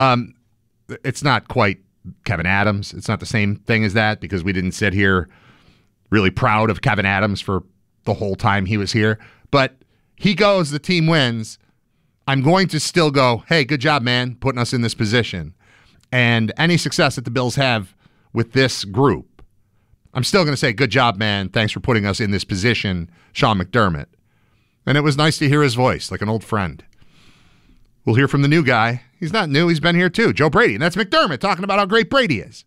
It's not quite Kevin Adams. It's not the same thing as that because we didn't sit here really proud of Kevin Adams for the whole time he was here. But he goes, the team wins. I'm going to still go, hey, good job, man, putting us in this position. And any success that the Bills have with this group, I'm still going to say, good job, man. Thanks for putting us in this position, Sean McDermott. And it was nice to hear his voice, like an old friend. We'll hear from the new guy. He's not new. He's been here too. Joe Brady. And that's McDermott talking about how great Brady is.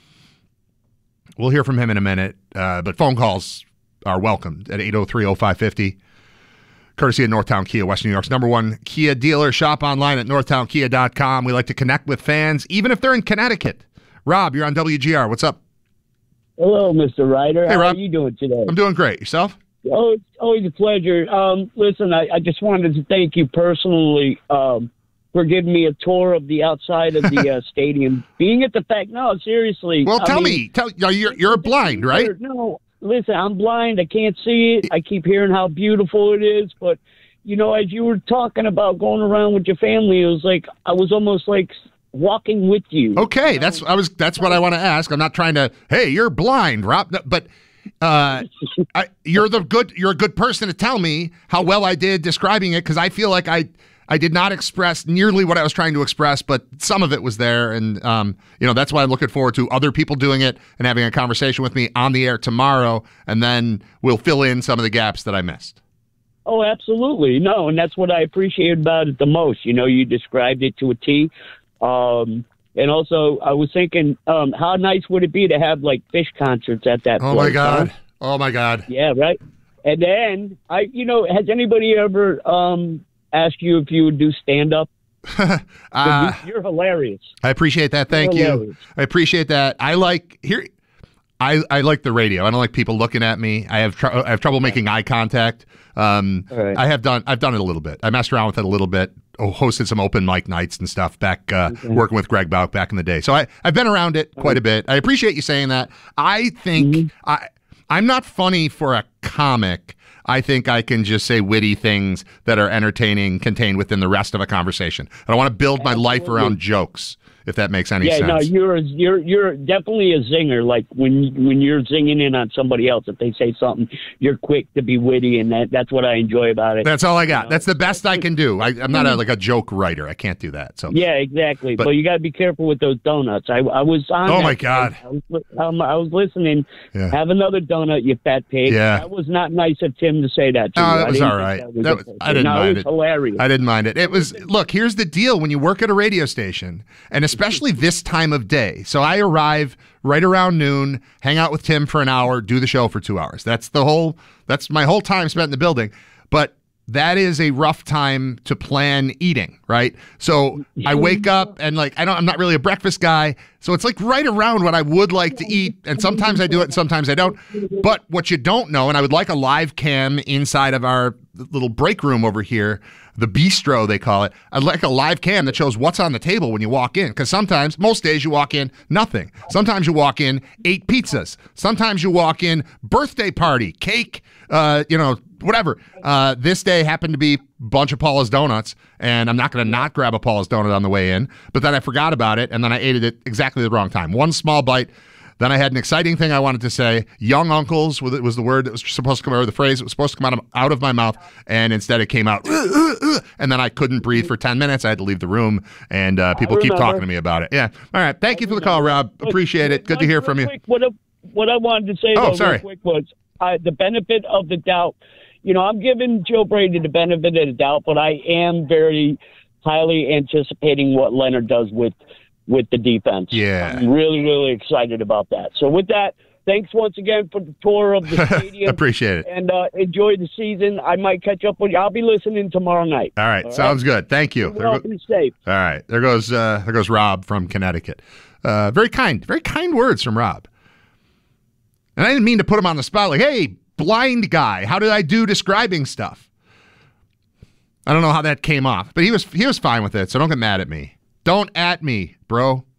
We'll hear from him in a minute. But phone calls are welcomed at 803-0550. Courtesy of Northtown Kia, West New York's #1 Kia dealer. Shop online at northtownkia.com. We like to connect with fans, even if they're in Connecticut. Rob, you're on WGR. What's up? Hello, Mr. Ryder. Hey, How Rob. are you doing today? I'm doing great. Yourself? Oh, it's always a pleasure. Listen, I just wanted to thank you personally for giving me a tour of the outside of the stadium. Being at the fact, no, seriously. Well, tell me. You're blind, right? No, listen, I'm blind. I can't see it. I keep hearing how beautiful it is. But, you know, as you were talking about going around with your family, it was like I was almost like walking with you. Okay, you know? That's what I want to ask. I'm not trying to, hey, you're blind, Rob. But you're a good person to tell me how well I did describing it because I feel like I did not express nearly what I was trying to express, but some of it was there, and that's why I'm looking forward to other people doing it and having a conversation with me on the air tomorrow, and then we'll fill in some of the gaps that I missed. Oh, absolutely. No, and that's what I appreciate about it the most. You know, you described it to a T. And also, I was thinking, how nice would it be to have, like, fish concerts at that place? Oh, my God. Huh? Oh, my God. Yeah, right. And then, has anybody ever asked you if you would do stand-up? You're hilarious. I appreciate that. Thank you. I appreciate that. I like the radio. I don't like people looking at me. I have trouble making eye contact. Right. I've done it a little bit. I messed around with it a little bit. Hosted some open mic nights and stuff back working with Greg Bauk back in the day. So I've been around it quite a bit. I appreciate you saying that. I think I'm not funny for a comic. I think I can just say witty things that are entertaining contained within the rest of a conversation. I don't want to build my life around jokes, if that makes any sense. Yeah, no, you're definitely a zinger. Like when you're zinging in on somebody else, if they say something, you're quick to be witty, and that's what I enjoy about it. That's all I got. That's the best I can do. I'm not like a joke writer. I can't do that. So yeah, exactly. But you got to be careful with those donuts. I was on. Oh my God! I was listening. Yeah. Have another donut, you fat pig. Yeah. That was not nice of Tim to say that to you. That was all right. I didn't mind it. It was hilarious. I didn't mind it. It was. Look, here's the deal: when you work at a radio station, and especially this time of day. So I arrive right around noon, hang out with Tim for an hour, do the show for 2 hours. That's my whole time spent in the building. But that is a rough time to plan eating, right? So I wake up and I'm not really a breakfast guy. So it's like right around what I would like to eat. And sometimes I do it and sometimes I don't. But what you don't know, and I would like a live cam inside of our little break room over here, the bistro they call it. I'd like a live cam that shows what's on the table when you walk in. Because most days you walk in, nothing. Sometimes you walk in, 8 pizzas. Sometimes you walk in, birthday party, cake, whatever. This day happened to be a bunch of Paula's Donuts, and I'm not going to not grab a Paula's Donut on the way in, but then I forgot about it, and then I ate it at exactly the wrong time. One small bite. Then I had an exciting thing I wanted to say. Young uncles was the word that was supposed to come out, or the phrase that was supposed to come out of my mouth, and instead it came out, and then I couldn't breathe for 10 minutes. I had to leave the room, and people keep talking to me about it. Yeah. All right. Thank you for the call, Rob. Appreciate it. Good to hear from you. What I wanted to say, real quick was the benefit of the doubt. You know, I'm giving Joe Brady the benefit of the doubt, but I am very highly anticipating what Leonard does with the defense. Yeah. I'm really, really excited about that. So with that, thanks once again for the tour of the stadium. Appreciate it. And enjoy the season. I might catch up with you. I'll be listening tomorrow night. All right. Sounds good. Thank you. Be safe. All right. There goes Rob from Connecticut. Very kind words from Rob. And I didn't mean to put him on the spot like, hey, blind guy, how did I do describing stuff? I don't know how that came off, but he was fine with it, so don't get mad at me. Don't at me, bro. All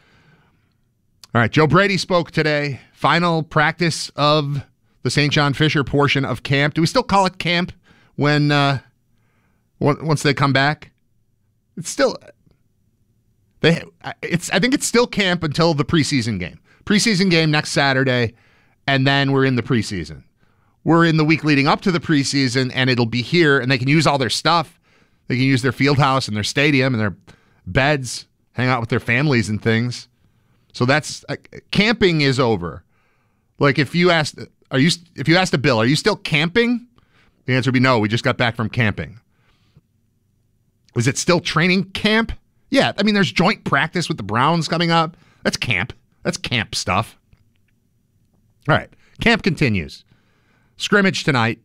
right, Joe Brady spoke today. Final practice of the St. John Fisher portion of camp. Do we still call it camp when once they come back? It's still I think it's still camp until the preseason game. Preseason game next Saturday, and then we're in the preseason. We're in the week leading up to the preseason, and it'll be here, and they can use all their stuff. They can use their field house and their stadium and their beds, hang out with their families and things. So that's camping is over. Like if you asked a Bill, are you still camping? The answer would be no. We just got back from camping. Is it still training camp? Yeah, I mean, there's joint practice with the Browns coming up. That's camp. That's camp stuff. All right, camp continues. Scrimmage tomorrow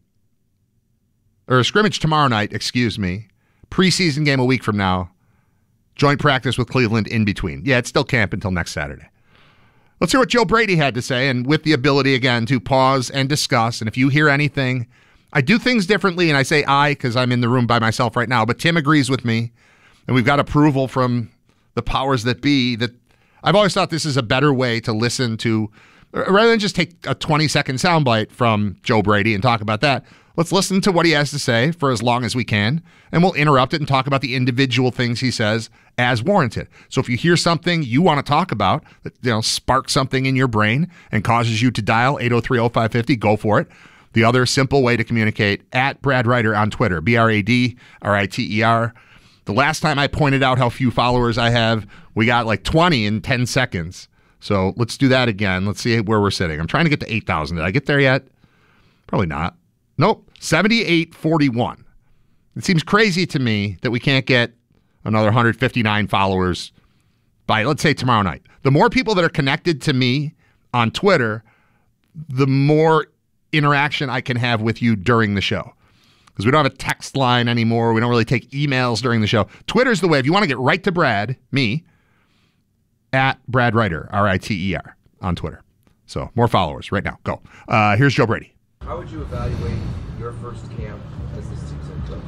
night, excuse me. Preseason game a week from now. Joint practice with Cleveland in between. Yeah, it's still camp until next Saturday. Let's hear what Joe Brady had to say, and with the ability, again, to pause and discuss. And if you hear anything, I do things differently, and I say I because I'm in the room by myself right now, but Tim agrees with me, and we've got approval from the powers that be that I've always thought this is a better way to listen to, rather than just take a 20-second soundbite from Joe Brady and talk about that. Let's listen to what he has to say for as long as we can, and we'll interrupt it and talk about the individual things he says as warranted. So if you hear something you want to talk about that sparks something in your brain and causes you to dial 803-0550, go for it. The other simple way to communicate, at Brad Reiter on Twitter, BradRiter. The last time I pointed out how few followers I have, we got like 20 in 10 seconds. So let's do that again. Let's see where we're sitting. I'm trying to get to 8,000. Did I get there yet? Probably not. Nope, 7841. It seems crazy to me that we can't get another 159 followers by, let's say, tomorrow night. The more people that are connected to me on Twitter, the more interaction I can have with you during the show. Because we don't have a text line anymore. We don't really take emails during the show. Twitter's the way. If you want to get right to Brad, me, at Brad Reiter, Riter, on Twitter. So more followers right now. Go. Here's Joe Brady. How would you evaluate your first camp as the season coach?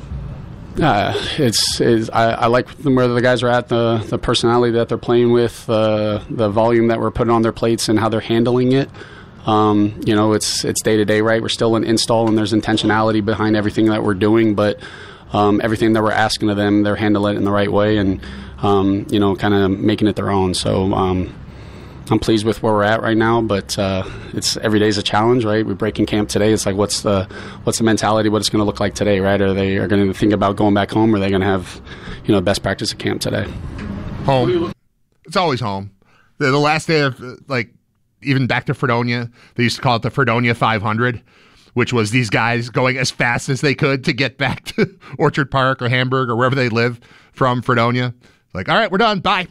I like where the guys are at, the personality that they're playing with, the volume that we're putting on their plates and how they're handling it. It's day to day, right? We're still in install and there's intentionality behind everything that we're doing, but everything that we're asking of them, they're handling it in the right way and, kind of making it their own. So I'm pleased with where we're at right now, but it's every day's a challenge, right? We're breaking camp today. It's like, what's the mentality? What it's going to look like today, right? Are they going to think about going back home? Or are they going to have, best practice at camp today? Home. It's always home. The last day of even back to Fredonia, they used to call it the Fredonia 500, which was these guys going as fast as they could to get back to Orchard Park or Hamburg or wherever they live from Fredonia. Like, all right, we're done. Bye.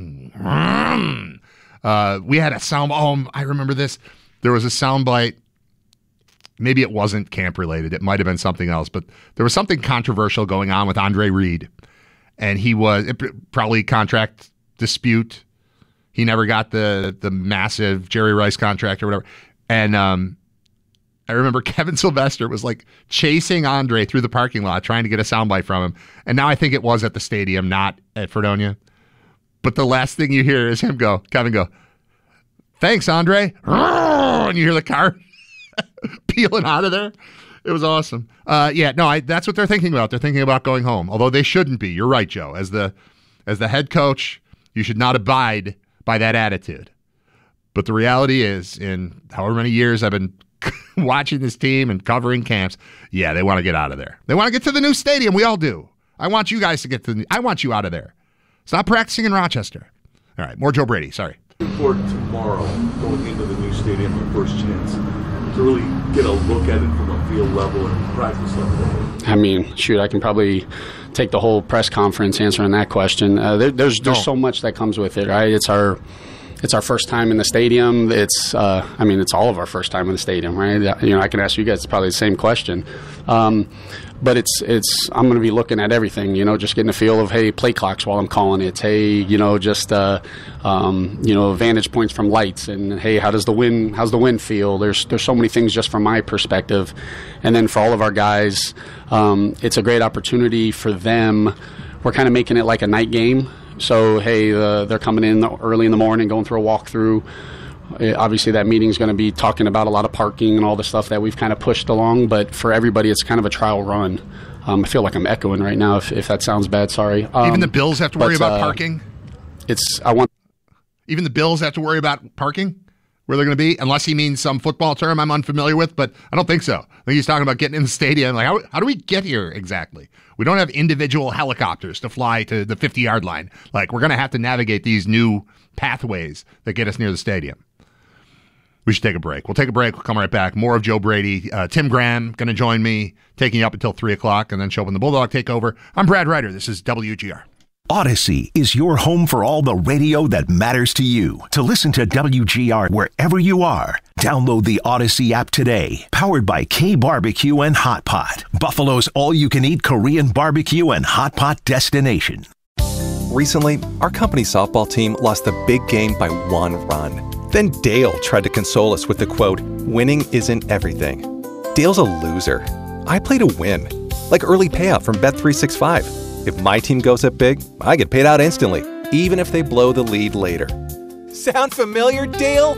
We had a sound. I remember this. There was a sound bite. Maybe it wasn't camp related. It might have been something else, but there was something controversial going on with Andre Reed, and probably contract dispute. He never got the massive Jerry Rice contract or whatever. And I remember Kevin Sylvester was chasing Andre through the parking lot trying to get a soundbite from him. And now I think it was at the stadium, not at Fredonia. But the last thing you hear is Kevin go, "Thanks, Andre." And you hear the car peeling out of there. It was awesome. That's what they're thinking about. They're thinking about going home, although they shouldn't be. You're right, Joe. As the head coach, you should not abide by that attitude. But the reality is, in however many years I've been watching this team and covering camps, they want to get out of there. They want to get to the new stadium. We all do. I want you guys to I want you out of there. Stop practicing in Rochester. All right, more Joe Brady. Sorry. For tomorrow, going into the new stadium for first chance, to really get a look at it from a field level and practice level? I mean, shoot, I can probably take the whole press conference answering that question. There's so much that comes with it, right? It's our first time in the stadium. It's all of our first time in the stadium, right? I can ask you guys probably the same question. But I'm going to be looking at everything, just getting a feel of, hey, play clocks while I'm calling it. Hey, vantage points from lights, and hey, how's the wind feel? There's so many things just from my perspective. And then for all of our guys, it's a great opportunity for them. We're kind of making it like a night game. So, hey, they're coming in early in the morning, going through a walkthrough. Obviously, that meeting is going to be talking about a lot of parking and all the stuff that we've kind of pushed along. But for everybody, it's kind of a trial run. I feel like I'm echoing right now. If that sounds bad, sorry. Even the Bills have to worry about parking? Even the Bills have to worry about parking where they're going to be, unless he means some football term I'm unfamiliar with, but I don't think so. I think he's talking about getting in the stadium. Like, how do we get here exactly? We don't have individual helicopters to fly to the 50-yard line. Like, we're going to have to navigate these new pathways that get us near the stadium. We should take a break. We'll take a break. We'll come right back. More of Joe Brady. Tim Graham going to join me, taking you up until 3 o'clock, and then show up in the Bulldog Takeover. I'm Brad Ryder. This is WGR. Odyssey is your home for all the radio that matters to you. To listen to WGR wherever you are, download the Odyssey app today. Powered by K Barbecue and Hot Pot, Buffalo's all-you-can-eat Korean barbecue and hot pot destination. Recently, our company softball team lost the big game by 1 run. Then Dale tried to console us with the quote, "Winning isn't everything." Dale's a loser. I play to win, like early payout from Bet365. If my team goes up big, I get paid out instantly, even if they blow the lead later. Sound familiar, Dale?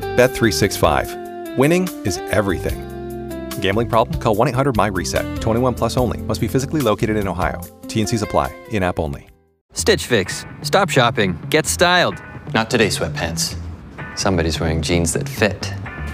Bet365. Winning is everything. Gambling problem? Call 1-800-MY-RESET. 21 plus only. Must be physically located in Ohio. T&Cs apply. In-app only. Stitch Fix. Stop shopping. Get styled. Not today, sweatpants. Somebody's wearing jeans that fit.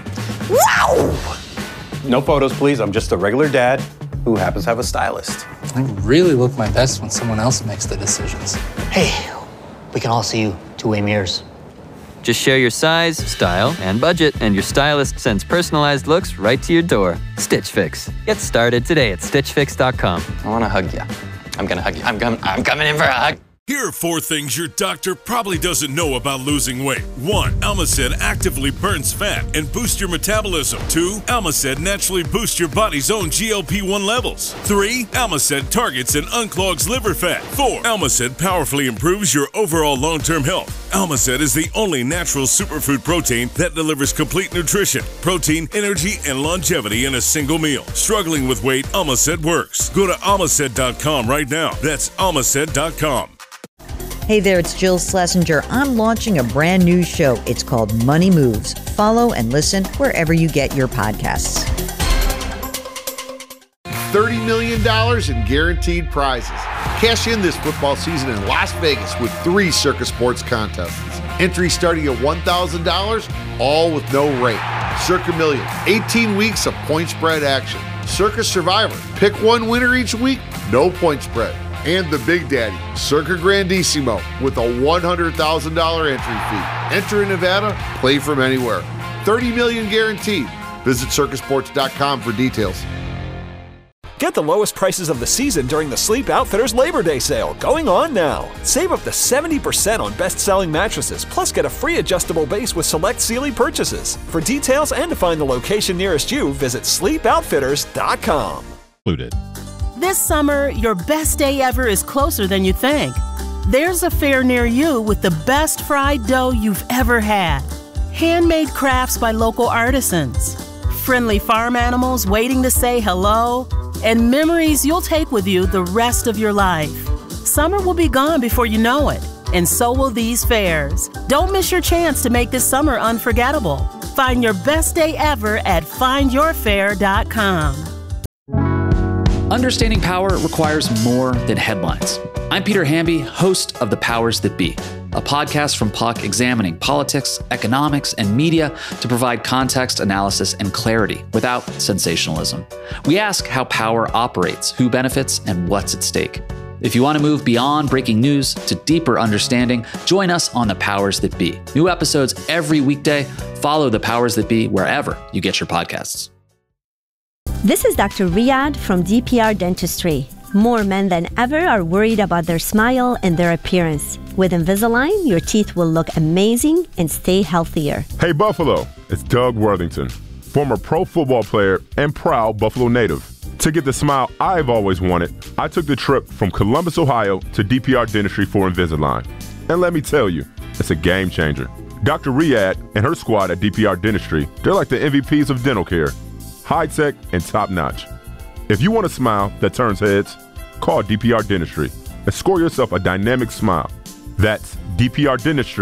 Wow! No photos, please. I'm just a regular dad who happens to have a stylist. I really look my best when someone else makes the decisions. Hey, we can all see you two-way mirrors. Just share your size, style, and budget, and your stylist sends personalized looks right to your door. Stitch Fix. Get started today at StitchFix.com. I want to hug you. I'm going to hug you. I'm coming in for a hug. Here are 4 things your doctor probably doesn't know about losing weight. 1. Almacet actively burns fat and boosts your metabolism. 2. Almacet naturally boosts your body's own GLP-1 levels. 3. Almacet targets and unclogs liver fat. 4. Almacet powerfully improves your overall long-term health. Almacet is the only natural superfood protein that delivers complete nutrition, protein, energy, and longevity in a single meal. Struggling with weight, Almacet works. Go to almacet.com right now. That's almacet.com. Hey there, it's Jill Schlesinger. I'm launching a brand new show. It's called Money Moves. Follow and listen wherever you get your podcasts. $30 million in guaranteed prizes. Cash in this football season in Las Vegas with 3 Circa Sports contests. Entry starting at $1,000, all with no rate. Circa Million, 18 weeks of point spread action. Circa Survivor, pick one winner each week, no point spread. And the Big Daddy, Circa Grandissimo, with a $100,000 entry fee. Enter in Nevada, play from anywhere. $30 million guaranteed. Visit circasports.com for details. Get the lowest prices of the season during the Sleep Outfitters Labor Day sale, going on now. Save up to 70% on best-selling mattresses, plus get a free adjustable base with select Sealy purchases. For details and to find the location nearest you, visit sleepoutfitters.com. Included. This summer, your best day ever is closer than you think. There's a fair near you with the best fried dough you've ever had. Handmade crafts by local artisans. Friendly farm animals waiting to say hello. And memories you'll take with you the rest of your life. Summer will be gone before you know it, and so will these fairs. Don't miss your chance to make this summer unforgettable. Find your best day ever at findyourfair.com. Understanding power requires more than headlines. I'm Peter Hamby, host of The Powers That Be, a podcast from Puck examining politics, economics, and media to provide context, analysis, and clarity without sensationalism. We ask how power operates, who benefits, and what's at stake. If you want to move beyond breaking news to deeper understanding, join us on The Powers That Be. New episodes every weekday. Follow The Powers That Be wherever you get your podcasts. This is Dr. Riyadh from DPR Dentistry. More men than ever are worried about their smile and their appearance. With Invisalign, your teeth will look amazing and stay healthier. Hey Buffalo, it's Doug Worthington, former pro football player and proud Buffalo native. To get the smile I've always wanted, I took the trip from Columbus, Ohio to DPR Dentistry for Invisalign. And let me tell you, it's a game changer. Dr. Riyadh and her squad at DPR Dentistry, they're like the MVPs of dental care. High-tech and top-notch. If you want a smile that turns heads, call DPR Dentistry and score yourself a dynamic smile. That's DPR Dentistry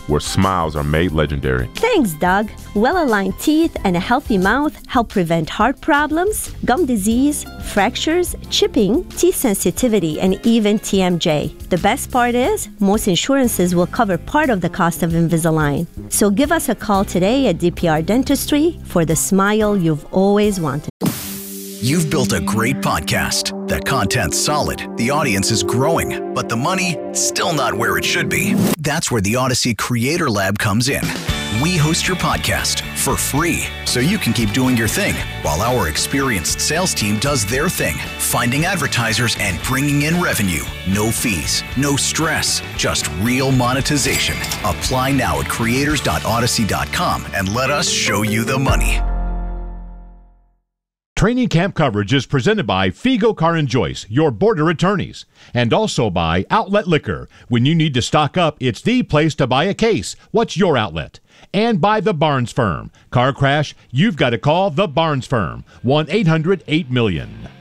where smiles are made legendary. Thanks, Doug. Well-aligned teeth and a healthy mouth help prevent heart problems, gum disease, fractures, chipping, teeth sensitivity, and even TMJ. The best part is, most insurances will cover part of the cost of Invisalign. So give us a call today at DPR Dentistry for the smile you've always wanted. You've built a great podcast. The content's solid, the audience is growing, but the money, still not where it should be. That's where the Odyssey Creator Lab comes in. We host your podcast for free, so you can keep doing your thing, while our experienced sales team does their thing, finding advertisers and bringing in revenue. No fees, no stress, just real monetization. Apply now at creators.odyssey.com and let us show you the money. Training camp coverage is presented by Figo Car & Joyce, your border attorneys, and also by Outlet Liquor. When you need to stock up, it's the place to buy a case. What's your outlet? And by the Barnes Firm. Car crash? You've got to call the Barnes Firm. 1-800-8-million.